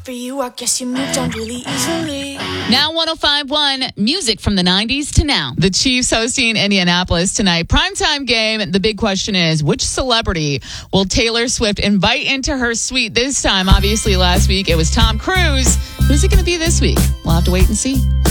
for you. I guess you moved on really easily. Now 105.1, music from the 90s to now. The Chiefs hosting Indianapolis tonight. Primetime game. The big question is, which celebrity will Taylor Swift invite into her suite this time? Obviously, last week it was Tom Cruise. Who's it going to be this week? We'll have to wait and see.